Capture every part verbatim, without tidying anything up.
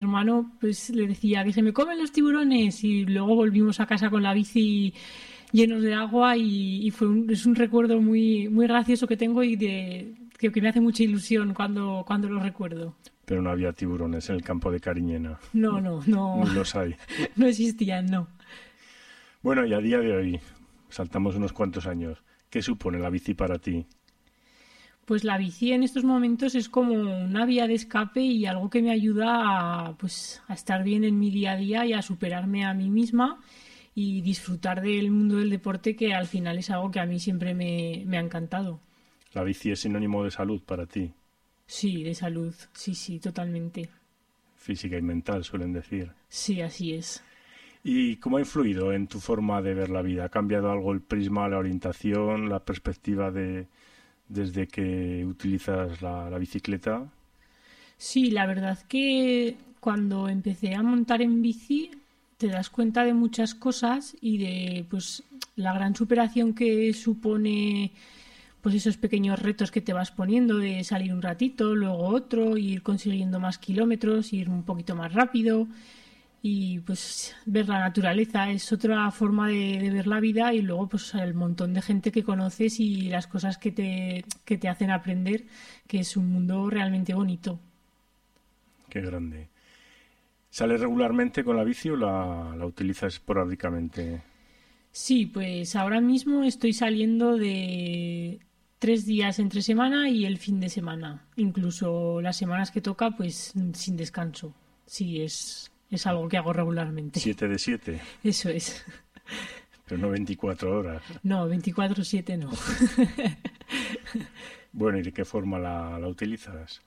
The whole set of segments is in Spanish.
hermano pues le decía que se me comen los tiburones y luego volvimos a casa con la bici llenos de agua y, y fue un, es un recuerdo muy muy gracioso que tengo y de que, que me hace mucha ilusión cuando, cuando lo recuerdo. Pero no había tiburones en el campo de Cariñena. No, no, no. Ni los hay. No existían, no. Bueno, y a día de hoy, saltamos unos cuantos años, ¿qué supone la bici para ti? Pues la bici en estos momentos es como una vía de escape y algo que me ayuda a, pues, a estar bien en mi día a día y a superarme a mí misma y disfrutar del mundo del deporte, que al final es algo que a mí siempre me, me ha encantado. ¿La bici es sinónimo de salud para ti? Sí, de salud, sí, sí, totalmente. Física y mental, suelen decir. Sí, así es. ¿Y cómo ha influido en tu forma de ver la vida? ¿Ha cambiado algo el prisma, la orientación, la perspectiva de desde que utilizas la, la bicicleta? Sí, la verdad que cuando empecé a montar en bici te das cuenta de muchas cosas y de pues la gran superación que supone pues esos pequeños retos que te vas poniendo de salir un ratito, luego otro, ir consiguiendo más kilómetros, ir un poquito más rápido y pues ver la naturaleza es otra forma de, de ver la vida y luego pues el montón de gente que conoces y las cosas que te, que te hacen aprender, que es un mundo realmente bonito. Qué grande. ¿Sales regularmente con la bici o la, la utilizas esporádicamente? Sí, pues ahora mismo estoy saliendo de tres días entre semana y el fin de semana. Incluso las semanas que toca, pues sin descanso. Sí, es, es algo que hago regularmente. ¿Siete de siete? Eso es. Pero no veinticuatro horas. No, veinticuatro siete no. Bueno, ¿y de qué forma la, la utilizas?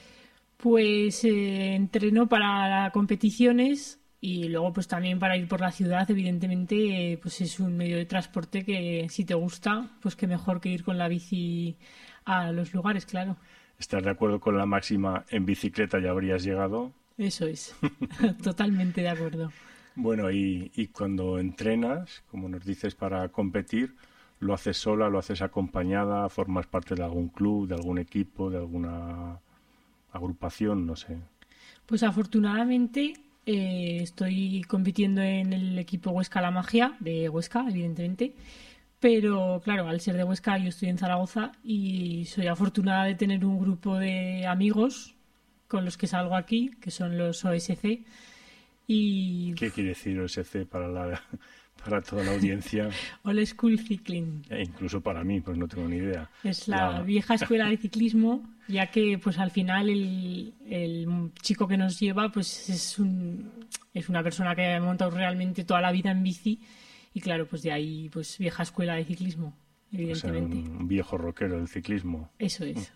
Pues eh, entreno para competiciones y luego pues también para ir por la ciudad, evidentemente, eh, pues es un medio de transporte que si te gusta, pues qué mejor que ir con la bici a los lugares, claro. ¿Estás de acuerdo con la máxima en bicicleta ya habrías llegado? Eso es, totalmente de acuerdo. Bueno, y, y cuando entrenas, como nos dices, para competir, ¿lo haces sola, lo haces acompañada, formas parte de algún club, de algún equipo, de alguna agrupación, no sé? Pues afortunadamente eh, estoy compitiendo en el equipo Huesca La Magia, de Huesca, evidentemente, pero claro, al ser de Huesca yo estoy en Zaragoza y soy afortunada de tener un grupo de amigos con los que salgo aquí, que son los O S C. Y... ¿Qué quiere decir O S C para la, para toda la audiencia? Old School Cycling. E incluso para mí, pues no tengo ni idea. Es la, la... vieja escuela de ciclismo, ya que pues al final el, el chico que nos lleva pues es, un, es una persona que ha montado realmente toda la vida en bici y claro, pues de ahí pues vieja escuela de ciclismo, evidentemente. O sea, un viejo rockero del ciclismo. Eso es.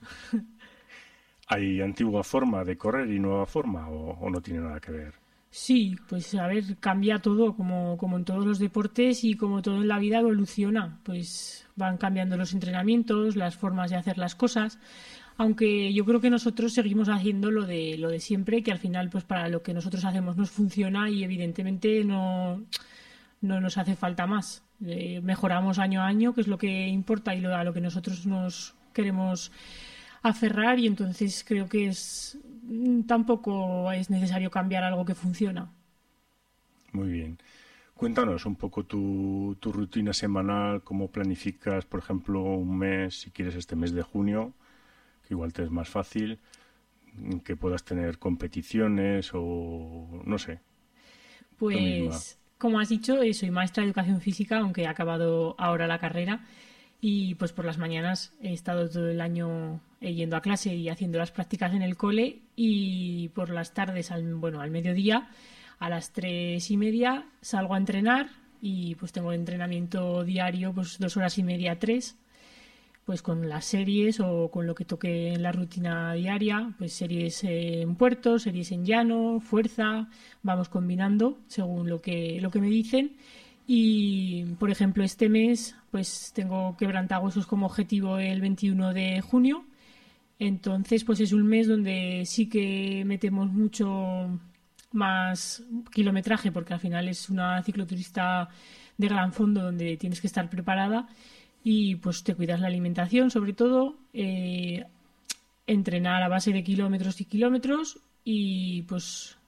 ¿Hay antigua forma de correr y nueva forma o, o no tiene nada que ver? Sí, pues a ver, cambia todo, como, como en todos los deportes y como todo en la vida evoluciona. Pues van cambiando los entrenamientos, las formas de hacer las cosas, aunque yo creo que nosotros seguimos haciendo lo de, lo de siempre, que al final pues para lo que nosotros hacemos nos funciona y evidentemente no, no nos hace falta más. Eh, mejoramos año a año, que es lo que importa y lo, a lo que nosotros nos queremos aferrar y entonces creo que es tampoco es necesario cambiar algo que funciona. Muy bien. Cuéntanos un poco tu, tu rutina semanal, cómo planificas, por ejemplo, un mes, si quieres este mes de junio, que igual te es más fácil, que puedas tener competiciones o no sé. Pues, como has dicho, soy maestra de educación física, aunque he acabado ahora la carrera. Y pues por las mañanas he estado todo el año yendo a clase y haciendo las prácticas en el cole y por las tardes, al, bueno, al mediodía, a las tres y media salgo a entrenar y pues tengo entrenamiento diario, pues dos horas y media, tres, pues con las series o con lo que toque en la rutina diaria, pues series en puerto, series en llano, fuerza, vamos combinando según lo que, lo que me dicen. Y, por ejemplo, este mes pues tengo quebrantahuesos como objetivo el veintiuno de junio. Entonces, pues es un mes donde sí que metemos mucho más kilometraje porque al final es una cicloturista de gran fondo donde tienes que estar preparada y pues te cuidas la alimentación, sobre todo, eh, entrenar a base de kilómetros y kilómetros y pues